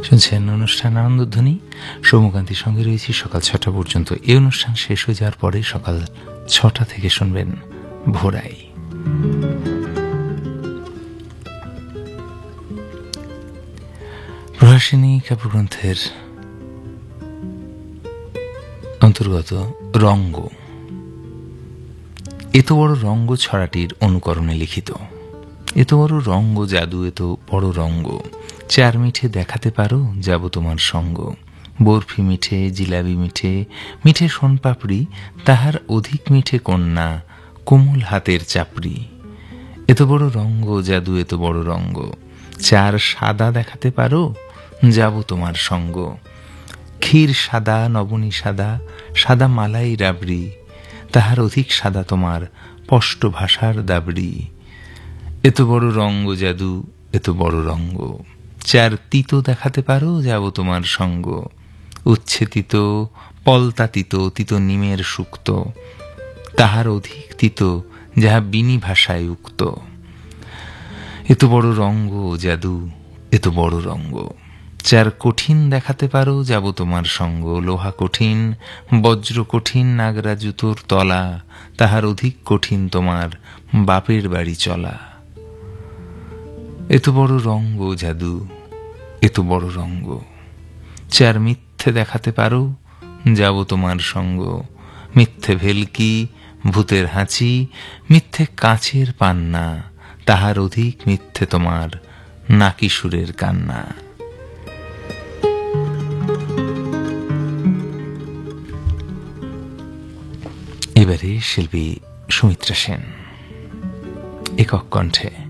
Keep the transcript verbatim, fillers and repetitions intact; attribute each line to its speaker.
Speaker 1: শুনছেন অনুষ্ঠান আনন্দধ্বনি। সৌম্যকান্তির সঙ্গে রয়েছি সকাল ছটা পর্যন্ত। এই অনুষ্ঠান শেষ হয়ে যাওয়ার পরে সকাল ছটা থেকে শুনবেন ভোরাই। প্রহাসিনী কাব্যগ্রন্থের অন্তর্গত রঙ্গ, এত বড় রঙ্গ ছড়াটির অনুকরণে লিখিত। এত বড় রঙ্গ জাদু, এত বড় রঙ্গ, চার মিঠে দেখাতে পারো যাব তোমার সঙ্গ। বরফি মিঠে, জিলাবি মিঠে, মিঠে সোনপাপড়ি, তাহার অধিক মিঠে কন্যা, কোমল হাতের চাপড়ি। এত বড় রঙ্গ জাদু, এত বড় রঙ্গ, চার সাদা দেখাতে পারো যাব তোমার সঙ্গ। ক্ষীর সাদা, নবনী সাদা, সাদা মালাই রাবড়ি, তাহার অধিক সাদা তোমার স্পষ্ট ভাষার দাবড়ি। এত বড় রঙ্গ জাদু, এত বড় রঙ্গ, চার তিতো দেখাতে পারো যাব তোমার সঙ্গ। উচ্ছে তিতো, পলতা তিতো, তিতো নিমের সুক্ত, তাহার অধিক তিতো যাহা বিনি ভাষায় উক্ত। এত বড় রঙ্গ জাদু, এত বড় রঙ্গ, চার কঠিন দেখাতে পারো যাব তোমার সঙ্গ। লোহা কঠিন, বজ্র কঠিন, নাগরা জুতোর তলা, তাহার অধিক কঠিন তোমার বাপের বাড়ি চলা। এত বড় রঙ্গ জাদু, এত বড় রঙ্গ, চার মিথ্যে দেখাতে পারো যাব তোমার সঙ্গ। মিথ্যে ভেলকি, ভূতের হাঁচি, মিথ্যে কাছের পান্না, তাহার অধিক মিথ্যে তোমার নাকি সুরের কান্না। এবারে শিল্পী সুমিত্রা সেন একক কণ্ঠে।